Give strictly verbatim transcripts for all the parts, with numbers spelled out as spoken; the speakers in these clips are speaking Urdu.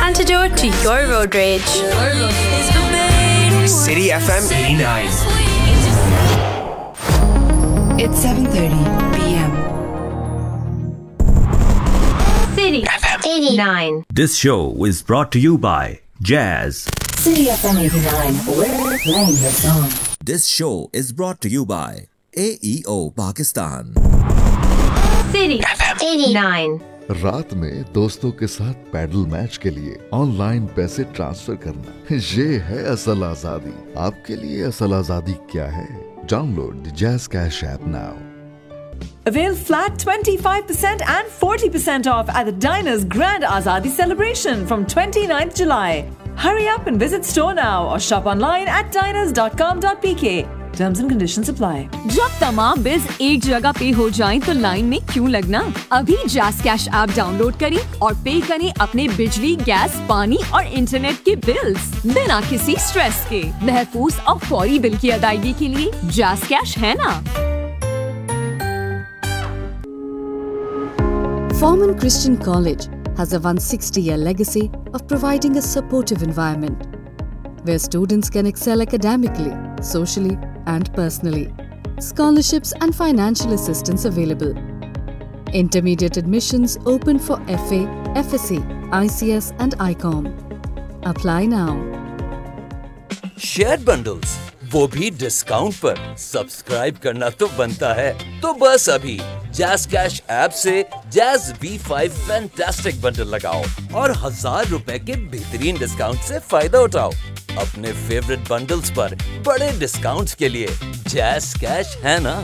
antidote to your road rage. City F M eighty-nine. It's seven thirty p.m. City F M eighty-nine. This show is brought to you by Jazz. City F M eighty-nine, we're playing your song. This show is brought to you by A E O Pakistan. City F M eighty-nine. رات میں دوستوں کے ساتھ پیڈل میچ کے لیے آن لائن پیسے ٹرانسفر کرنا، یہ ہے اصل آزادی. آپ کے لیے اصل آزادی کیا ہے؟ Down load the Gs cash app now. Avail flat twenty-five percent and forty percent off at the Diners Grand Azadi celebration from twenty-ninth July. Hurry up and visit store now or shop online at diners dot com dot p k. Terms and conditions apply. جب تمام بلز ایک جگہ پے ہو جائیں تو لائن میں کیوں لگنا؟ ابھی jazz cash app down load کریں اور پے کریں اپنے بجلی، گیس، پانی اور انٹرنیٹ کے بلز بنا کسی سٹریس کے. محفوظ اور فوری بل کی ادائیگی کے لیے جاز کیش ہے نا. Forman Christian College has a one hundred sixty year legacy of providing a supportive environment where students can excel academically, socially, and personally. Scholarships and financial assistance available. Intermediate admissions open for F A, F S C, I C S, and I COM. Apply now. Share بنڈلز وہ بھی ڈسکاؤنٹ پر. سبسکرائب کرنا تو بنتا ہے. تو بس ابھی جیز کیش ایپ سے جیز وی فائیو فینٹاسٹک بنڈل لگاؤ اور ہزار روپے کے بہترین ڈسکاؤنٹ سے فائدہ اٹھاؤ. اپنے فیوریٹ بنڈلز پر بڑے ڈسکاؤنٹس کے لیے جیز کیش ہے نا.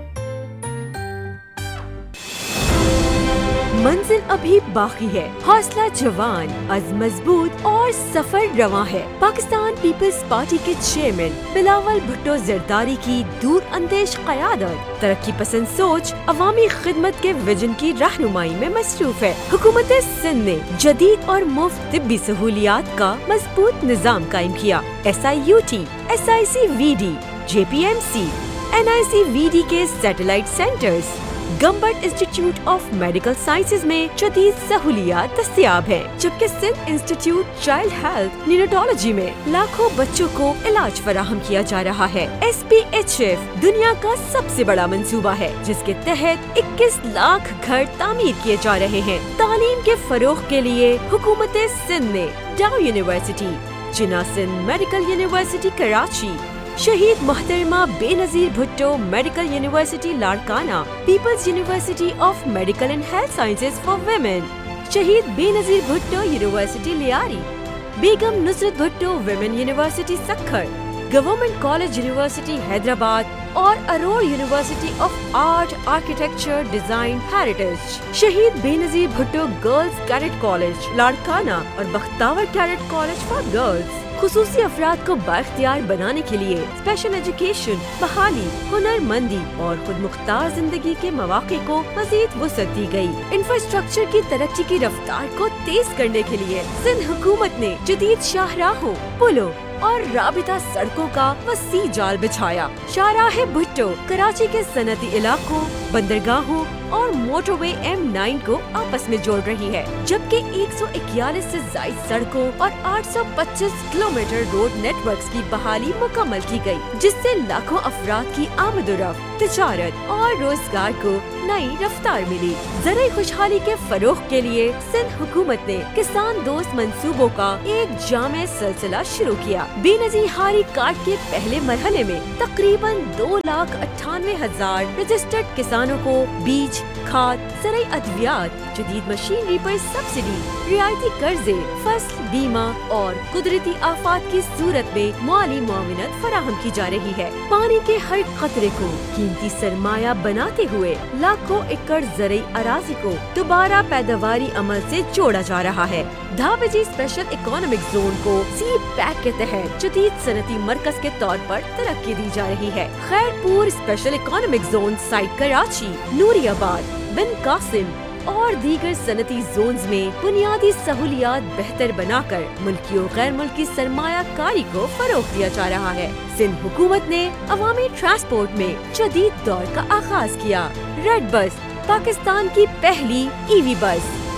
منزل ابھی باقی ہے، حوصلہ جوان، عزم مضبوط اور سفر رواں ہے. پاکستان پیپلز پارٹی کے چیئرمین بلاول بھٹو زرداری کی دور اندیش قیادت، ترقی پسند سوچ، عوامی خدمت کے ویژن کی رہنمائی میں مصروف ہے. حکومت سندھ نے جدید اور مفت طبی سہولیات کا مضبوط نظام قائم کیا. S I U T, S I C we D, J P M C, N I C we D کے satellite centres, Gambat institute of medical sciences میں جدید سہولیات دستیاب ہیں، جبکہ سندھ انسٹیٹیوٹ چائلڈ ہیلتھ نیوناٹولوجی میں لاکھوں بچوں کو علاج فراہم کیا جا رہا ہے. ایس پی ایچ ایف دنیا کا سب سے بڑا منصوبہ ہے جس کے تحت اکیس لاکھ گھر تعمیر کیے جا رہے ہیں. تعلیم کے فروغ کے لیے حکومت سندھ نے ڈاؤ یونیورسٹی، جناح سندھ میڈیکل یونیورسٹی کراچی، شہید محترمہ بے نظیر Bhutto medical university Larkana, Peoples university of medical and health sciences for women, شہید بے نظیر بھٹو یونیورسٹی لیاری، بیگم نصرت Bhutto women university Sukkur, government college university Hyderabad اور Iruvar university of art, architecture, design, heritage, شہید بے نظیر Bhutto girls cadet college Larkana اور بختاور کیڈٹ کالج فار گرلز. خصوصی افراد کو بااختیار بنانے کے لیے اسپیشل ایجوکیشن، بحالی، ہنر مندی اور خود مختار زندگی کے مواقع کو مزید وسعت دی گئی. انفراسٹرکچر کی ترقی کی رفتار کو تیز کرنے کے لیے سندھ حکومت نے جدید شاہراہوں، پلوں اور رابطہ سڑکوں کا وسیع جال بچھایا. شاہراہ بھٹو کراچی کے صنعتی علاقوں، بندرگاہوں اور موٹر وے ایم نائن کو آپس میں جوڑ رہی ہے، جبکہ ایک سو اکیالیس سے زائد سڑکوں اور آٹھ سو پچیس کلومیٹر روڈ نیٹ ورکس کی بحالی مکمل کی گئی، جس سے لاکھوں افراد کی آمد و رفت، تجارت اور روزگار کو نئی رفتار ملی. زرعی خوشحالی کے فروغ کے لیے سندھ حکومت نے کسان دوست منصوبوں کا ایک جامع سلسلہ شروع کیا. بے نظیر ہاری کارڈ کے پہلے مرحلے میں تقریباً دو لاکھ اٹھانوے ہزار رجسٹرڈ کسانوں کو بیج، کھاد، زرعی ادویات، جدید مشینری پر سبسڈی، رعایتی قرضے، فصل بیمہ اور قدرتی آفات کی صورت میں مالی معاونت فراہم کی جا رہی ہے. پانی کے ہر قطرے کو قیمتی سرمایہ بناتے ہوئے لاکھوں ایکڑ زرعی اراضی کو دوبارہ پیداواری عمل سے جوڑا جا رہا ہے. دھابجی اسپیشل اکنامک زون کو سی پیک کے تحت جدید صنعتی مرکز کے طور پر ترقی دی جا رہی ہے. Khairpur special economic zone site Karachi, نوری آباد، بن قاسم اور دیگر صنعتی زونز میں بنیادی سہولیات بہتر بنا کر ملکی و غیر ملکی سرمایہ کاری کو فروغ دیا جا رہا ہے. سندھ حکومت نے عوامی ٹرانسپورٹ میں جدید دور کا آغاز کیا. ریڈ بس پاکستان کی پہلی ای وی بس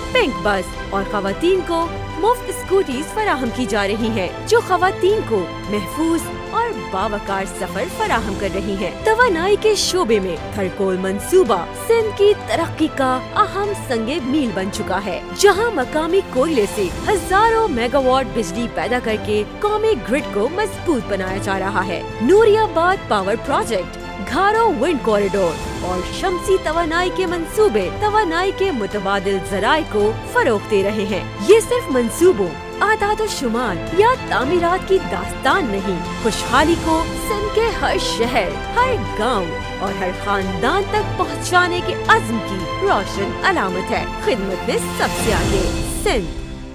پنک بس اور خواتین کو مفت اسکوٹیز فراہم کی جا رہی ہیں جو خواتین کو محفوظ اور باوقار سفر فراہم کر رہی ہیں۔ توانائی کے شعبے میں تھرکول منصوبہ سندھ کی ترقی کا اہم سنگ میل بن چکا ہے، جہاں مقامی کوئلے سے ہزاروں میگا واٹ بجلی پیدا کر کے قومی گرڈ کو مضبوط بنایا جا رہا ہے۔ نوری آباد پاور پروجیکٹ، گھارو ونڈ کوریڈور اور شمسی توانائی کے منصوبے توانائی کے متبادل ذرائع کو فروغ دے رہے ہیں۔ یہ صرف منصوبوں، اعداد و شمار یا تعمیرات کی داستان نہیں، خوشحالی کو سندھ کے ہر شہر، ہر گاؤں اور ہر خاندان تک پہنچانے کے عزم کی روشن علامت ہے۔ خدمت میں سب سے آگے سندھ۔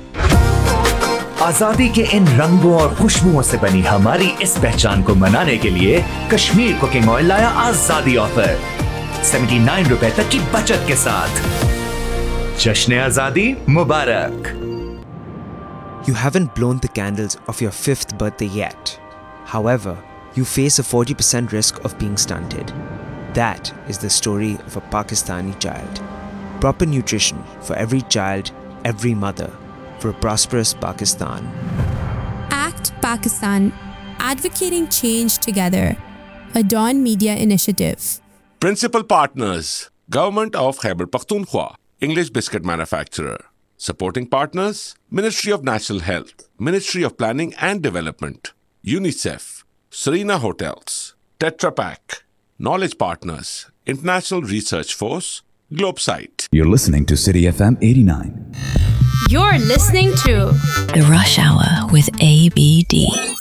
آزادی کے ان رنگوں اور خوشبوؤں سے بنی ہماری اس پہچان کو منانے کے لیے کشمیر کوکنگ آئل لایا آزادی آفر سیونٹی نائن روپے تک کی بچت کے ساتھ۔ جشن آزادی مبارک۔ You haven't blown the candles of your fifth birthday yet. However, you face a forty percent risk of being stunted. That is the story of a Pakistani child. Proper nutrition for every child, every mother, for a prosperous Pakistan. Act Pakistan, advocating change together. A Dawn Media initiative. Principal partners, Government of Khyber Pakhtunkhwa, English biscuit manufacturer. Supporting partners, Ministry of National Health, Ministry of Planning and Development, UNICEF, Serena Hotels, Tetra Pak. Knowledge partners, International Research Force, Globesite. You're listening to City F M eighty-nine. You're listening to The Rush Hour with A B D.